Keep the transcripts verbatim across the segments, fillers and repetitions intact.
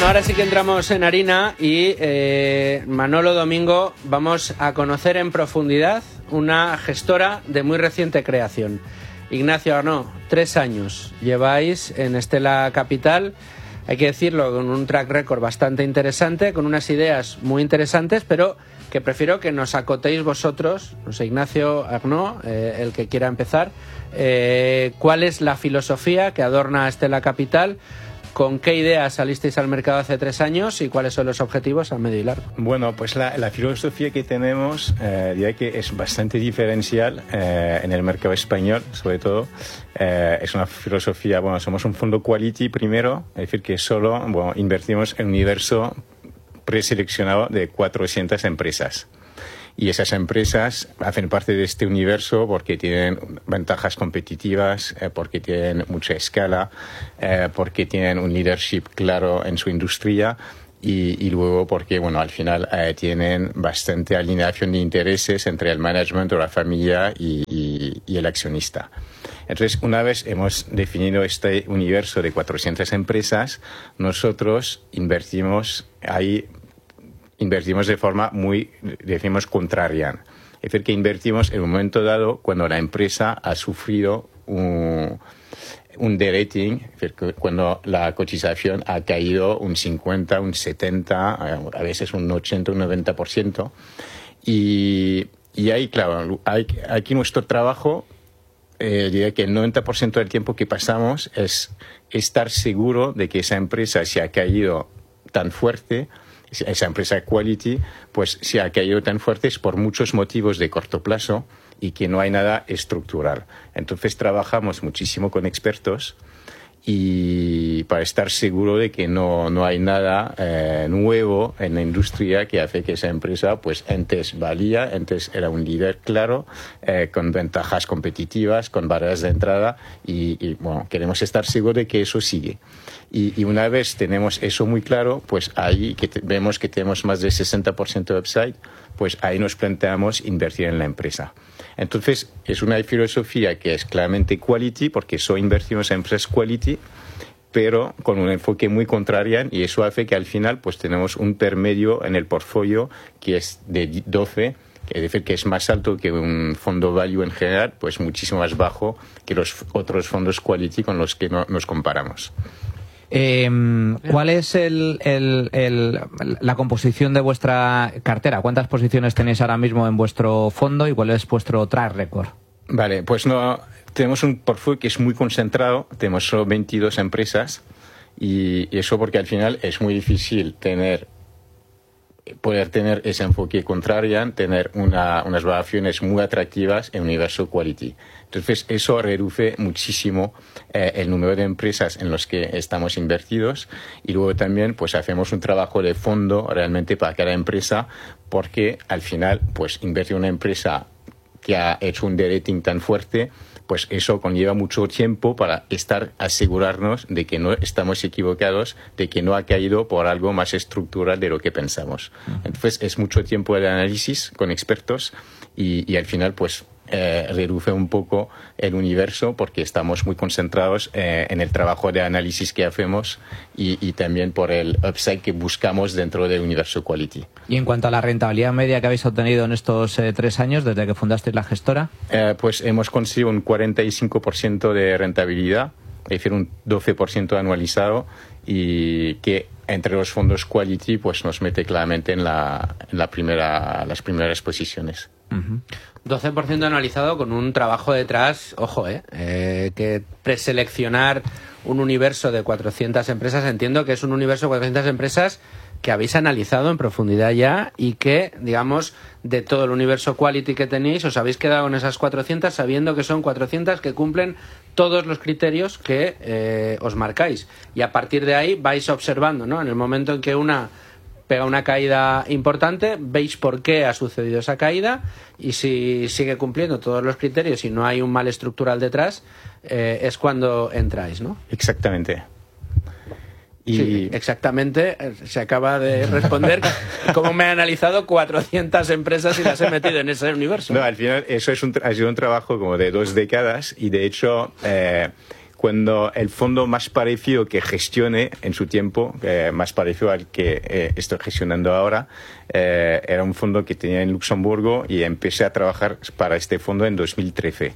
Bueno, ahora sí que entramos en harina y eh, Manolo, Domingo, vamos a conocer en profundidad una gestora de muy reciente creación. Ignacio Arnaud, tres años lleváis en Estela Capital, hay que decirlo, con un track record bastante interesante, con unas ideas muy interesantes, pero que prefiero que nos acotéis vosotros, no sé, Ignacio Arnaud, eh, el que quiera empezar, eh, cuál es la filosofía que adorna a Estela Capital. ¿Con qué ideas salisteis al mercado hace tres años y cuáles son los objetivos a medio y largo? Bueno, pues la, la filosofía que tenemos, eh, diría que es bastante diferencial eh, en el mercado español, sobre todo. Eh, es una filosofía, bueno, somos un fondo quality primero, es decir, que solo bueno, invertimos en un universo preseleccionado de cuatrocientas empresas. Y esas empresas hacen parte de este universo porque tienen ventajas competitivas, eh, porque tienen mucha escala, eh, porque tienen un leadership claro en su industria y, y luego porque, bueno, al final eh, tienen bastante alineación de intereses entre el management o la familia y, y, y el accionista. Entonces, una vez hemos definido este universo de cuatrocientas empresas, nosotros invertimos ahí invertimos de forma muy, decimos, contraria. Es decir, que invertimos en un momento dado cuando la empresa ha sufrido un, un derating, es decir, que cuando la cotización ha caído un cincuenta, un setenta, a veces un ochenta, un noventa por ciento. Y, y ahí, claro, hay, aquí nuestro trabajo, eh, diría que el noventa por ciento del tiempo que pasamos es estar seguro de que esa empresa se ha caído tan fuerte, esa empresa quality, pues se ha caído tan fuerte es por muchos motivos de corto plazo y que no hay nada estructural. Entonces trabajamos muchísimo con expertos y para estar seguro de que no, no hay nada eh, nuevo en la industria que hace que esa empresa, pues antes valía, antes era un líder claro, eh, con ventajas competitivas, con barreras de entrada y, y bueno, queremos estar seguros de que eso sigue. Y, y una vez tenemos eso muy claro, pues ahí que te, vemos que tenemos más del sesenta por ciento de upside, pues ahí nos planteamos invertir en la empresa. Entonces, es una filosofía que es claramente quality, porque solo invertimos en empresas quality, pero con un enfoque muy contrario, y eso hace que al final pues tenemos un permedio en el portfolio que es de doce, es decir, que es más alto que un fondo value en general, pues muchísimo más bajo que los otros fondos quality con los que no, nos comparamos. Eh, ¿Cuál es el, el, el, la composición de vuestra cartera? ¿Cuántas posiciones tenéis ahora mismo en vuestro fondo y cuál es vuestro track record? Vale, pues no, tenemos un portfolio que es muy concentrado, tenemos solo veintidós empresas y, y eso porque al final es muy difícil tener poder tener ese enfoque contrario, tener una, unas valoraciones muy atractivas en universo quality. Entonces, eso reduce muchísimo eh, el número de empresas en los que estamos invertidos y luego también pues hacemos un trabajo de fondo realmente para cada empresa porque al final pues invertir en una empresa que ha hecho un derating tan fuerte, pues eso conlleva mucho tiempo para estar asegurarnos de que no estamos equivocados, de que no ha caído por algo más estructural de lo que pensamos. Entonces es mucho tiempo de análisis con expertos y, y al final pues eh, reduce un poco el universo porque estamos muy concentrados eh, en el trabajo de análisis que hacemos y, y también por el upside que buscamos dentro del universo quality. Y en cuanto a la rentabilidad media que habéis obtenido en estos eh, tres años desde que fundasteis la gestora, eh, pues hemos conseguido un cuarenta y cinco por ciento de rentabilidad, es decir, un doce por ciento anualizado y que entre los fondos quality pues nos mete claramente en la, en la primera, las primeras posiciones. uh-huh. doce por ciento anualizado con un trabajo detrás, ojo, eh, eh, que preseleccionar un universo de cuatrocientas empresas, entiendo que es un universo de cuatrocientas empresas que habéis analizado en profundidad ya y que, digamos, de todo el universo quality que tenéis, os habéis quedado con esas cuatrocientas sabiendo que son cuatrocientas que cumplen todos los criterios que eh, os marcáis. Y a partir de ahí vais observando, ¿no? En el momento en que una pega una caída importante, veis por qué ha sucedido esa caída y si sigue cumpliendo todos los criterios y no hay un mal estructural detrás, eh, es cuando entráis, ¿no? Exactamente. Y... Sí, exactamente, se acaba de responder cómo me he analizado cuatrocientas empresas y las he metido en ese universo. No, al final eso es un, ha sido un trabajo como de dos décadas y de hecho... Eh, cuando el fondo más parecido que gestione en su tiempo, eh, más parecido al que eh, estoy gestionando ahora, eh, era un fondo que tenía en Luxemburgo y empecé a trabajar para este fondo en dos mil trece.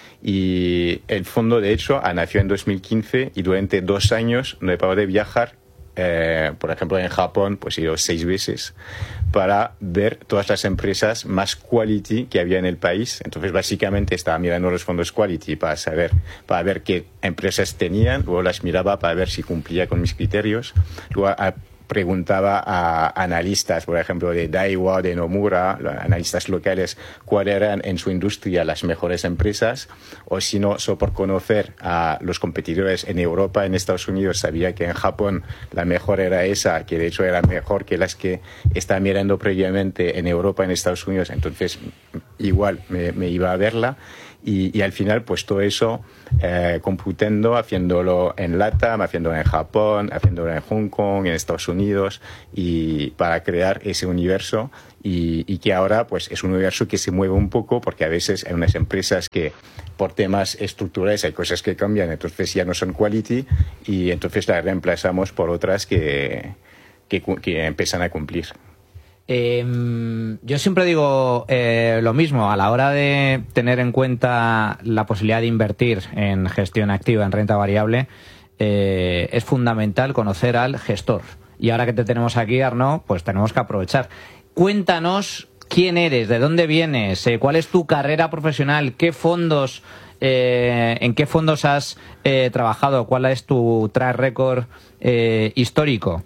Y el fondo, de hecho, nació en dos mil quince y durante dos años no he parado de viajar. Eh, por ejemplo, en Japón, pues he ido seis veces para ver todas las empresas más quality que había en el país. Entonces, básicamente, estaba mirando los fondos quality para saber, para ver qué empresas tenían. Luego las miraba para ver si cumplía con mis criterios. Luego a, preguntaba a analistas, por ejemplo, de Daiwa, de Nomura, analistas locales, cuáles eran en su industria las mejores empresas, o si no, solo por conocer a los competidores en Europa, en Estados Unidos, sabía que en Japón la mejor era esa, que de hecho era mejor que las que estaba mirando previamente en Europa, en Estados Unidos, entonces igual me, me iba a verla. Y, y al final, pues todo eso eh, computando, haciéndolo en LATAM, haciéndolo en Japón, haciéndolo en Hong Kong, en Estados Unidos, y para crear ese universo y, y que ahora pues es un universo que se mueve un poco porque a veces hay unas empresas que por temas estructurales hay cosas que cambian, entonces ya no son quality y entonces las reemplazamos por otras que, que, que empiezan a cumplir. Eh, yo siempre digo eh, lo mismo, a la hora de tener en cuenta la posibilidad de invertir en gestión activa, en renta variable, eh, es fundamental conocer al gestor. Y ahora que te tenemos aquí, Arnaud, pues tenemos que aprovechar. Cuéntanos quién eres, de dónde vienes, eh, cuál es tu carrera profesional, qué fondos, eh, en qué fondos has eh, trabajado, cuál es tu track record eh, histórico.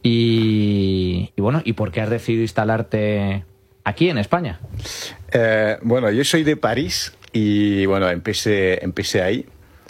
Y, y bueno, ¿y por qué has decidido instalarte aquí en España? Eh, bueno, yo soy de París y bueno, empecé, empecé ahí.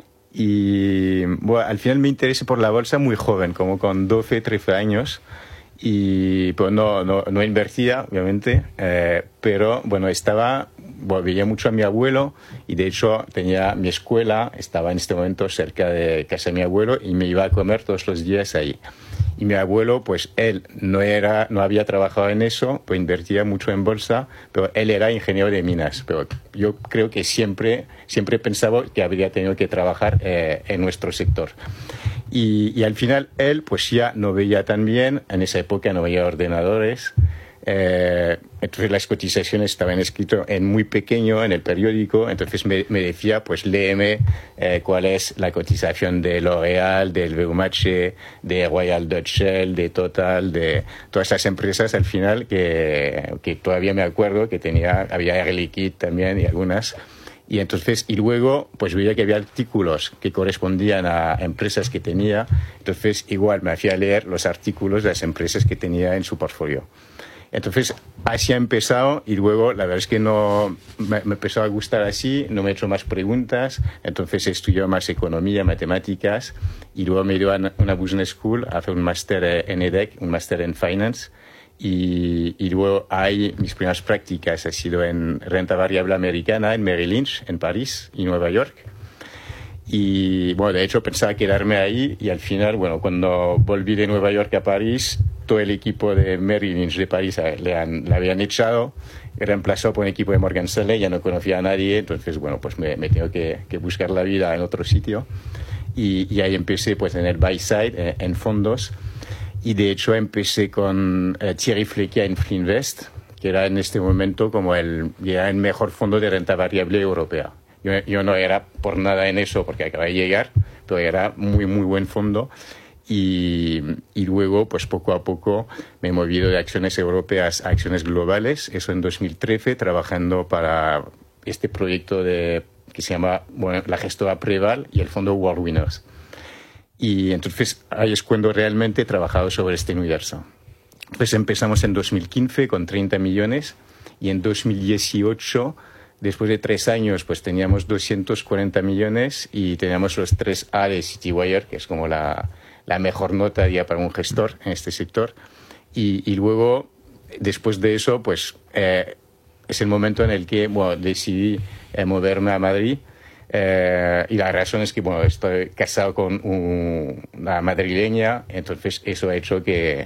Y bueno, al final me interesé por la bolsa muy joven, como con doce, trece años. Y pues no, no, no invertía, obviamente, eh, pero bueno, estaba, bueno, veía mucho a mi abuelo y de hecho tenía mi escuela, estaba en este momento cerca de casa de mi abuelo y me iba a comer todos los días ahí. Y mi abuelo, pues él no era, no había trabajado en eso, pues invertía mucho en bolsa, pero él era ingeniero de minas. Pero yo creo que siempre, siempre pensaba que habría tenido que trabajar eh, en nuestro sector. Y, y al final él, pues ya no veía tan bien, en esa época no veía ordenadores. Eh, entonces las cotizaciones estaban escritas en muy pequeño en el periódico, entonces me, me decía, pues léeme eh, cuál es la cotización de L'Oréal, del V M H, de Royal Dutch Shell, de Total, de todas esas empresas al final que, que todavía me acuerdo que tenía, había Air Liquide también y algunas. Y entonces, y luego, pues veía que había artículos que correspondían a empresas que tenía, entonces igual me hacía leer los artículos de las empresas que tenía en su portfolio. Entonces, así ha empezado y luego la verdad es que no me, me empezó a gustar así, no me he hecho más preguntas, entonces he estudiado más economía, matemáticas y luego me he ido a una business school a hacer un máster en E D E C, un máster en finance y, y luego ahí mis primeras prácticas han sido en renta variable americana, en Merrill Lynch, en París y Nueva York. Y bueno, de hecho pensaba quedarme ahí y al final, bueno, cuando volví de Nueva York a París, todo el equipo de Merrill Lynch de París le, han, le habían echado, reemplazado por un equipo de Morgan Stanley, ya no conocía a nadie, entonces bueno, pues me, me tengo que, que buscar la vida en otro sitio y, y ahí empecé pues en el buy side, en, en fondos y de hecho empecé con eh, Thierry Flequia en Flinvest, que era en este momento como el, era el mejor fondo de renta variable europea. Yo, yo no era por nada en eso porque acababa de llegar, pero era muy, muy buen fondo. Y, y luego, pues poco a poco, me he movido de acciones europeas a acciones globales. Eso en dos mil trece, trabajando para este proyecto de, que se llama bueno, la gestora Preval y el fondo World Winners. Y entonces ahí es cuando realmente he trabajado sobre este universo. Pues empezamos en dos mil quince con treinta millones y en dos mil dieciocho... Después de tres años, pues teníamos doscientos cuarenta millones y teníamos los tres A de Citywire, que es como la, la mejor nota ya para un gestor en este sector. Y, y luego, después de eso, pues eh, es el momento en el que bueno, decidí eh, moverme a Madrid. Eh, y la razón es que bueno, estoy casado con un, una madrileña, entonces eso ha hecho que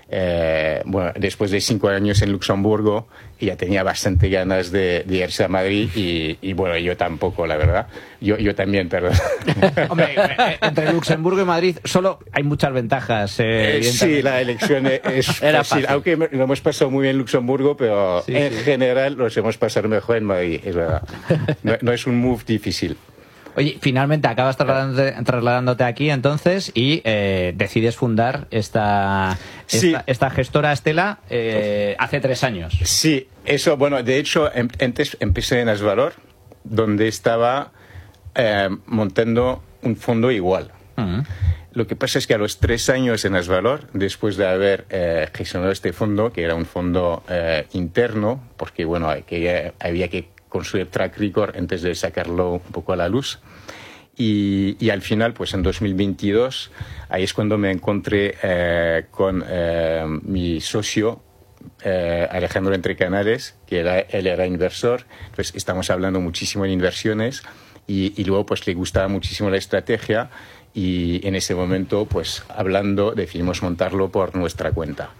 eh, bueno, después de cinco años en Luxemburgo, ella tenía bastante ganas de, de irse a Madrid y, y bueno, yo tampoco, la verdad. Yo, yo también, perdón. Hombre, entre Luxemburgo y Madrid solo hay muchas ventajas. Eh, eh, sí, la elección es Era fácil, fácil. aunque lo hemos pasado muy bien en Luxemburgo, pero Sí, en sí. general los hemos pasado mejor en Madrid, es verdad. No, no es un move difícil. Oye, finalmente acabas trasladándote, trasladándote aquí entonces y eh, decides fundar esta, Sí. esta, esta gestora Estela eh, hace tres años. Sí, eso, bueno, de hecho, em- antes empecé en Asvalor, donde estaba eh, montando un fondo igual. Mm. Lo que pasa es que a los tres años en Asvalor, después de haber eh, gestionado este fondo, que era un fondo eh, interno, porque bueno, hay que, había que construir track record antes de sacarlo un poco a la luz. Y, y al final, pues en dos mil veintidós, ahí es cuando me encontré eh, con eh, mi socio, eh, Alejandro Entrecanales, que era, él era inversor. Entonces estamos hablando muchísimo de inversiones y, y luego pues le gustaba muchísimo la estrategia y en ese momento, pues hablando, decidimos montarlo por nuestra cuenta.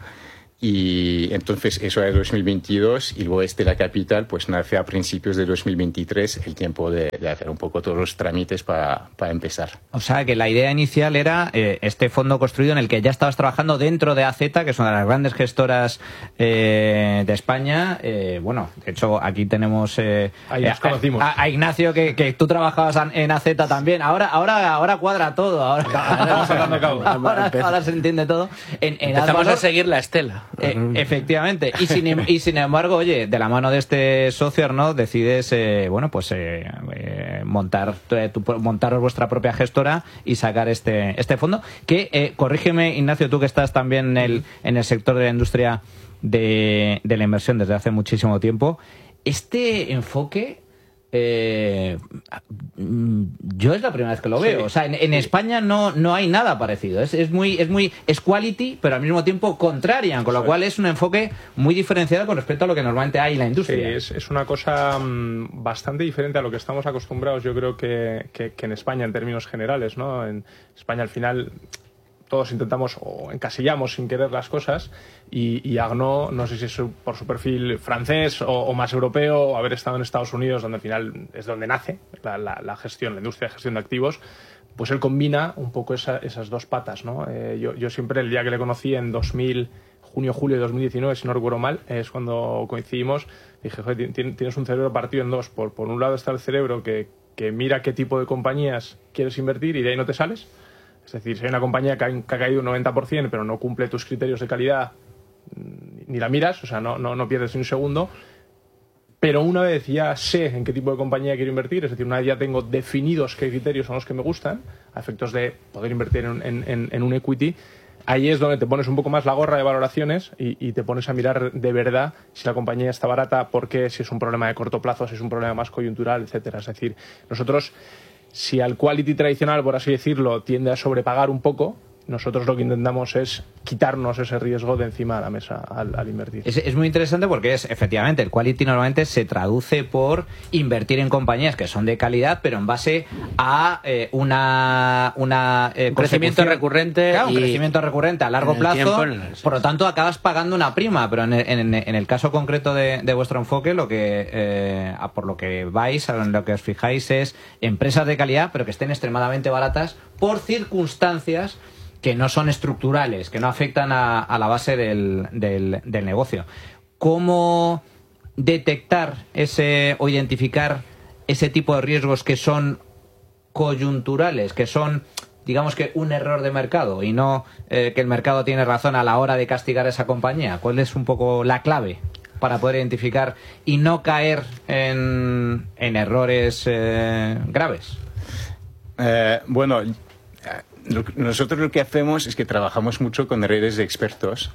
Y entonces eso era dos mil veintidós y luego este La Capital pues nace a principios de dos mil veintitrés, el tiempo de, de hacer un poco todos los trámites para para empezar. O sea, que la idea inicial era eh, este fondo construido en el que ya estabas trabajando dentro de A Z, que es una de las grandes gestoras eh, de España. Eh, bueno, de hecho, aquí tenemos eh, Ahí nos eh, conocimos. A, a Ignacio, que, que tú trabajabas an- en A Z también. Ahora, ahora, ahora cuadra todo. Ahora, Estamos sacando cabo. ahora, ahora se entiende todo. En, en Empezamos Asvalor- a seguir la estela. Eh, efectivamente. Y sin, em- y sin embargo, oye, de la mano de este socio, Arnaud, decides, eh, bueno, pues eh, eh, montar, eh, tu- montaros vuestra propia gestora y sacar este, este fondo. Que, eh, corrígeme, Ignacio, tú que estás también en el, en el sector de la industria de, de la inversión desde hace muchísimo tiempo. Este enfoque... Eh, mm, yo es la primera vez que lo veo. Sí, o sea, en, en sí. España no, no hay nada parecido. Es, es muy, es muy, es quality, pero al mismo tiempo contrarian, con lo Eso cual es un enfoque muy diferenciado con respecto a lo que normalmente hay en la Sí, industria. es, es una cosa mm, bastante diferente a lo que estamos acostumbrados, yo creo que, que- que en España en términos generales, ¿no? En España al final todos intentamos o encasillamos sin querer las cosas y, y Arnaud, no sé si es su- por su perfil francés o, o más europeo, o haber estado en Estados Unidos, donde al final es donde nace la, la- la gestión, la industria de gestión de activos, pues él combina un poco esa- esas dos patas, ¿no? Eh, yo, yo siempre, el día que le conocí en dos mil, junio, julio de dos mil diecinueve, si no recuerdo mal, es cuando coincidimos, dije, joder, ti- tienes un cerebro partido en dos. Por, por un lado está el cerebro que, que mira qué tipo de compañías quieres invertir y de ahí no te sales. Es decir, si hay una compañía que ha, que ha caído un noventa por ciento pero no cumple tus criterios de calidad, mm, ni la miras, o sea, no, no, no pierdes ni un segundo. Pero una vez ya sé en qué tipo de compañía quiero invertir, es decir, una vez ya tengo definidos qué criterios son los que me gustan, a efectos de poder invertir en, en- en- en un equity, ahí es donde te pones un poco más la gorra de valoraciones y, y te pones a mirar de verdad si la compañía está barata, por qué, si es un problema de corto plazo, si es un problema más coyuntural, etcétera. Es decir, nosotros, si al quality tradicional, por así decirlo, tiende a sobrepagar un poco, nosotros lo que intentamos es quitarnos ese riesgo de encima de la mesa al, al invertir. Es, es muy interesante porque es, efectivamente, el quality normalmente se traduce por invertir en compañías que son de calidad, pero en base a eh, una, una eh, Un crecimiento consecución- recurrente Claro, un y crecimiento recurrente a largo en el plazo. tiempo, en el- Por lo tanto, acabas pagando una prima, pero en el, en, en el caso concreto de, de vuestro enfoque, lo que eh, a por lo que vais, a lo que os fijáis es empresas de calidad, pero que estén extremadamente baratas por circunstancias que no son estructurales, que no afectan a, a la base del, del, del negocio. ¿Cómo detectar ese o identificar ese tipo de riesgos que son coyunturales, que son, digamos que un error de mercado y no eh, que el mercado tiene razón a la hora de castigar a esa compañía? ¿Cuál es un poco la clave para poder identificar y no caer en, en errores eh, graves? Eh, bueno, eh, lo que- nosotros lo que hacemos es que trabajamos mucho con redes de expertos.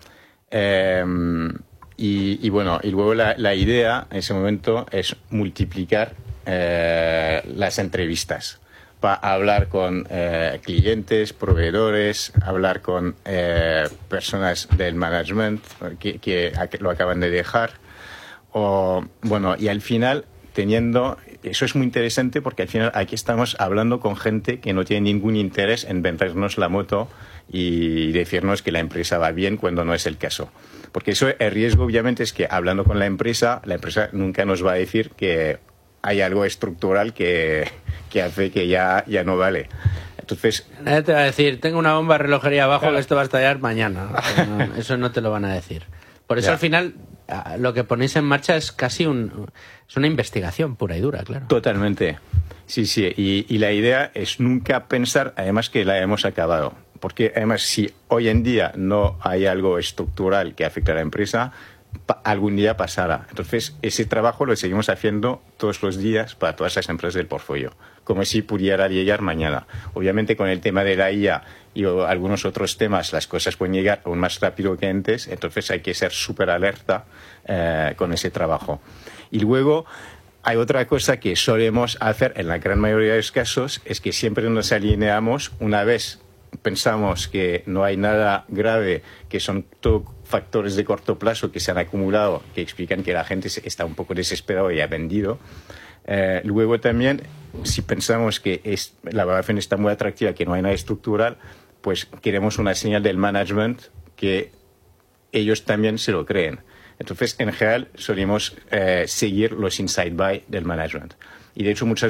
Eh, y, y bueno, y luego la, la idea en ese momento es multiplicar eh, las entrevistas para hablar con eh, clientes, proveedores, hablar con eh, personas del management que, que ac- lo acaban de dejar. O, bueno, y al final teniendo, eso es muy interesante porque al final aquí estamos hablando con gente que no tiene ningún interés en vendernos la moto y decirnos que la empresa va bien cuando no es el caso. Porque eso, el riesgo obviamente es que hablando con la empresa, la empresa nunca nos va a decir que hay algo estructural que, que hace que ya, ya no vale. Entonces, nadie te va a decir, tengo una bomba de relojería abajo, claro, que esto va a estallar mañana. No, eso no te lo van a decir. Por eso ya. al final lo que ponéis en marcha es casi un, es una investigación pura y dura, claro. Totalmente. Sí, sí. Y, y la idea es nunca pensar, además, que la hemos acabado. Porque además, si hoy en día no hay algo estructural que afecte a la empresa, pa- algún día pasará. Entonces, ese trabajo lo seguimos haciendo todos los días para todas las empresas del portfolio, como si pudiera llegar mañana. Obviamente, con el tema de la I A y o, algunos otros temas, las cosas pueden llegar aún más rápido que antes, entonces hay que ser súper alerta eh, con ese trabajo. Y luego, hay otra cosa que solemos hacer en la gran mayoría de los casos, es que siempre nos alineamos una vez pensamos que no hay nada grave, que son todo factores de corto plazo que se han acumulado, que explican que la gente está un poco desesperada y ha vendido. Eh, luego también, si pensamos que es, la valoración está muy atractiva, que no hay nada estructural, pues queremos una señal del management que ellos también se lo creen. Entonces, en general, solemos eh, seguir los inside buy del management. Y de hecho, muchas